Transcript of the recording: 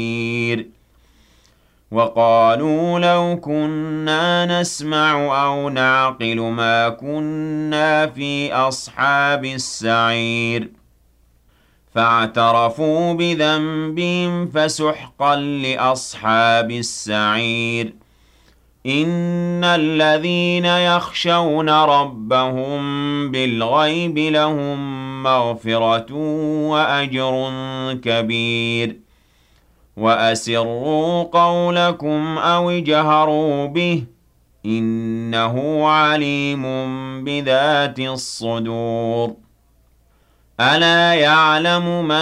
وقالوا لو كنا نسمع أو نعقل ما كنا في أصحاب السعير فاعترفوا بذنبهم فسحقا لأصحاب السعير إن الذين يخشون ربهم بالغيب لهم مغفرة وأجر كبير وأسروا قولكم أو اجهروا به إنه عليم بذات الصدور ألا يعلم من